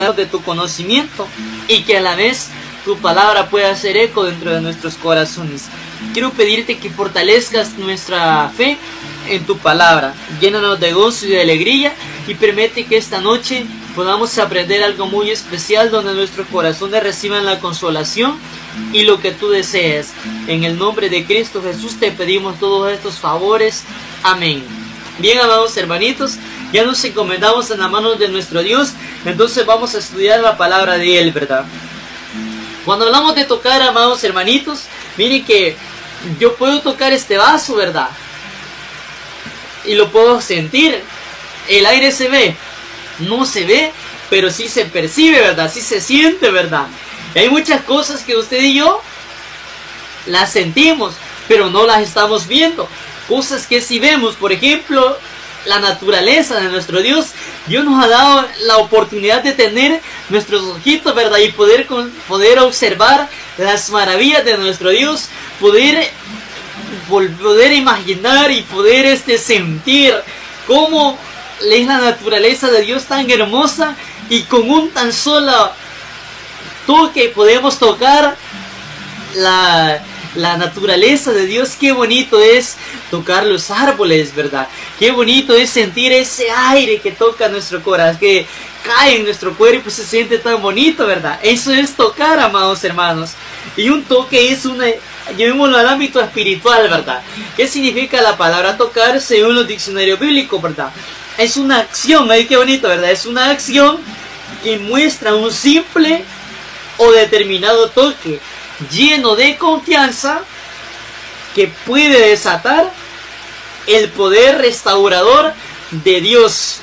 de tu conocimiento y que a la vez tu palabra pueda hacer eco dentro de nuestros corazones. Quiero pedirte que fortalezcas nuestra fe en tu palabra, llénanos de gozo y de alegría y permite que esta noche podamos aprender algo muy especial donde nuestros corazones reciban la consolación y lo que tú deseas. En el nombre de Cristo Jesús te pedimos todos estos favores. Amén. Bien, amados hermanitos, ya nos encomendamos en las manos de nuestro Dios, entonces vamos a estudiar la palabra de Él, ¿verdad? Cuando hablamos de tocar, amados hermanitos, miren que yo puedo tocar este vaso, ¿verdad? Y lo puedo sentir. El aire se ve, no se ve, pero sí se percibe, ¿verdad? Sí se siente, ¿verdad? Y hay muchas cosas que usted y yo las sentimos, pero no las estamos viendo. Cosas que sí vemos, por ejemplo, la naturaleza de nuestro Dios. Dios nos ha dado la oportunidad de tener nuestros ojitos, ¿verdad? Y poder observar las maravillas de nuestro Dios, poder imaginar y poder sentir cómo es la naturaleza de Dios tan hermosa, y con un tan solo toque podemos tocar la naturaleza de Dios. Qué bonito es tocar los árboles, ¿verdad? Qué bonito es sentir ese aire que toca nuestro corazón, que cae en nuestro cuerpo y se siente tan bonito, ¿verdad? Eso es tocar, amados hermanos. Y un toque es llevémoslo al ámbito espiritual, ¿verdad? ¿Qué significa la palabra tocar según los diccionarios bíblicos, verdad? Es una acción, ¿eh? Qué bonito, ¿verdad? Es una acción que muestra un simple o determinado toque lleno de confianza que puede desatar el poder restaurador de Dios.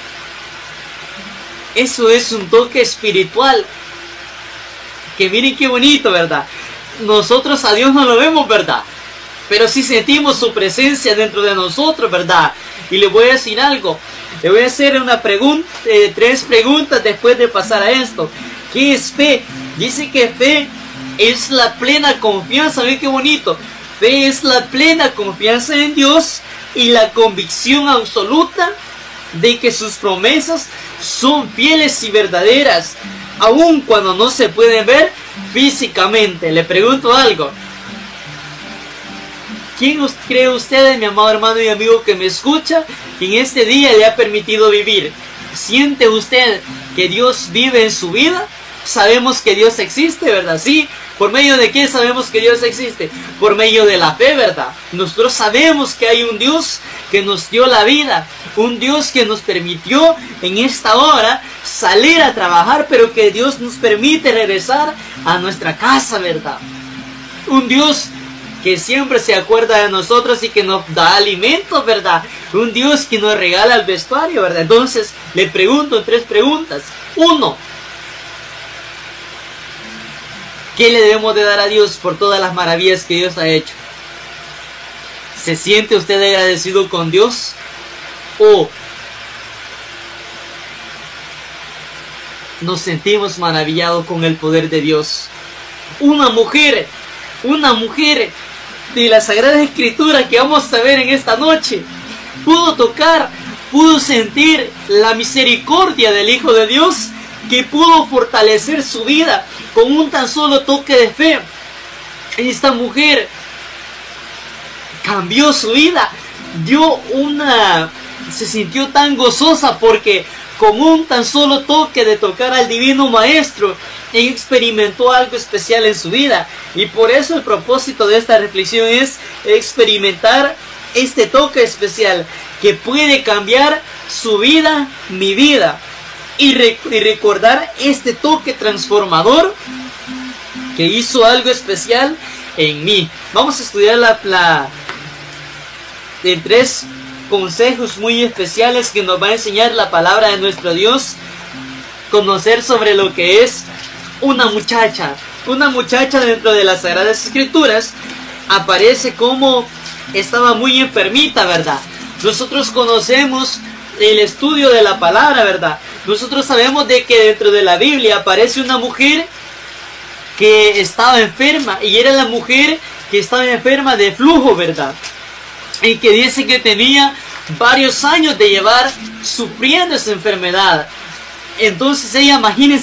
Eso es un toque espiritual. Que miren qué bonito, ¿verdad? Nosotros a Dios no lo vemos, ¿verdad? Pero sí sentimos su presencia dentro de nosotros, ¿verdad? Y le voy a decir algo. Le voy a hacer una pregunta, 3 preguntas después de pasar a esto. ¿Qué es fe? Dice que fe es la plena confianza. ¿Ven qué bonito? Fe es la plena confianza en Dios y la convicción absoluta de que sus promesas son fieles y verdaderas, aun cuando no se pueden ver físicamente. Le pregunto algo. ¿Quién cree usted, mi amado hermano y amigo que me escucha, que en este día le ha permitido vivir? ¿Siente usted que Dios vive en su vida? Sabemos que Dios existe, ¿verdad? Sí. ¿Por medio de qué sabemos que Dios existe? Por medio de la fe, ¿verdad? Nosotros sabemos que hay un Dios que nos dio la vida, un Dios que nos permitió en esta hora salir a trabajar, pero que Dios nos permite regresar a nuestra casa, ¿verdad? Un Dios que siempre se acuerda de nosotros y que nos da alimentos, ¿verdad? Un Dios que nos regala el vestuario, ¿verdad? Entonces, le pregunto 3 preguntas. 1. ¿Qué le debemos de dar a Dios por todas las maravillas que Dios ha hecho? ¿Se siente usted agradecido con Dios? ¿O nos sentimos maravillados con el poder de Dios? Una mujer de la Sagrada Escritura que vamos a ver en esta noche, pudo sentir la misericordia del Hijo de Dios, que pudo fortalecer su vida con un tan solo toque de fe. Esta mujer cambió su vida, se sintió tan gozosa porque con un tan solo toque de tocar al Divino Maestro, ella experimentó algo especial en su vida. Y por eso el propósito de esta reflexión es experimentar este toque especial que puede cambiar su vida, mi vida. Y recordar este toque transformador que hizo algo especial en mí. Vamos a estudiar en 3 consejos muy especiales que nos va a enseñar la palabra de nuestro Dios. Conocer sobre lo que es una muchacha. Una muchacha dentro de las Sagradas Escrituras aparece como estaba muy enfermita, ¿verdad? Nosotros conocemos el estudio de la palabra, ¿verdad? Nosotros sabemos de que dentro de la Biblia aparece una mujer que estaba enferma, y era la mujer que estaba enferma de flujo, ¿verdad? Y que dice que tenía varios años de llevar sufriendo esa enfermedad. Entonces ella, imagínense,